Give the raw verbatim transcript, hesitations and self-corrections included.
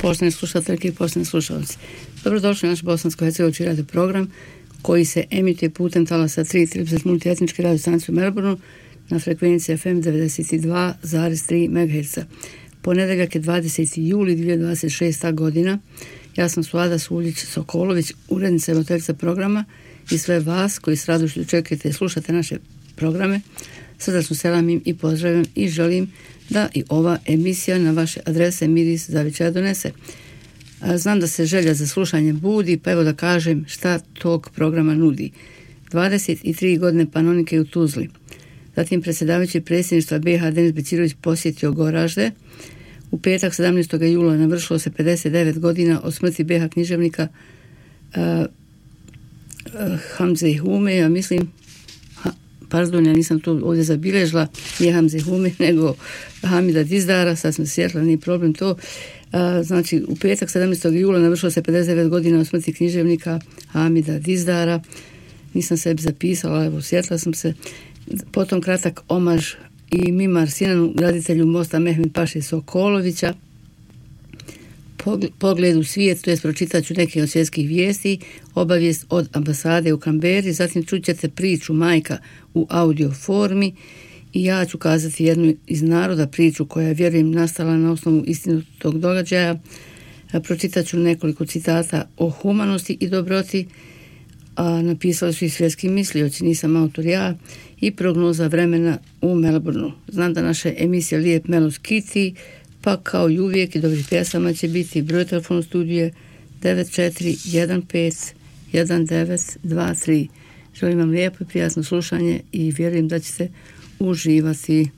Poštovani slušateljke i poštovani slušalci, dobrodošli u naš bosansko-hercegovački radio program koji se emituje putem talasa tri trideset multietničke radio stanice u Melbourneu na frekvenciji F M devedeset dva zarez tri megaherca. Ponedeljak je dvadeseti juli dvije tisuće dvadeset šesta godina. Ja sam Suada Suljić-Sokolović, urednica i voditeljica programa, i sve vas koji s radošću čekate i slušate naše programe srdačno selamim i pozdravljam i želim da i ova emisija na vaše adrese miris za večer donese. Znam da se želja za slušanje budi, pa evo da kažem šta tog programa nudi. dvadeset tri godine Panonike u Tuzli. Zatim predsjedavajući predsjedništva B iH Denis Bećirović posjetio Goražde. U petak sedamnaestog jula navršilo se pedeset devet godina od smrti B iH književnika uh, uh, Hamze Hume, ja mislim, ha, pardon, ja nisam to ovdje zabilježila, nije Hamze Hume, nego Hamida Dizdara, sad sam se sjetila, nije problem to. Uh, znači, u petak sedamnaestog jula navršilo se pedeset devet godina od smrti književnika Hamida Dizdara. Nisam sebi zapisala, evo, sjetila sam se. Potom kratak omaž i Mimar Sinanu, graditelju mosta Mehmed Paše Sokolovića. Pogled u svijet, to jest pročitat ću neke od svjetskih vijesti, obavijest od ambasade u Kamberi, zatim čućete priču Majka u audio formi i ja ću kazati jednu iz naroda priču koja je, vjerujem, nastala na osnovu istinitog događaja. Pročitat ću nekoliko citata o humanosti i dobroti, a napisali su i svjetski mislioci, nisam autor ja, i prognoza vremena u Melbourneu. Znam da naša emisija Lijep Melos Kiti, pa kao i uvijek i dobrih pjesama će biti broj telefonu studije devet četiri jedan pet jedan devet dva tri. Želim vam lijepo i prijatno slušanje i vjerujem da ćete uživati.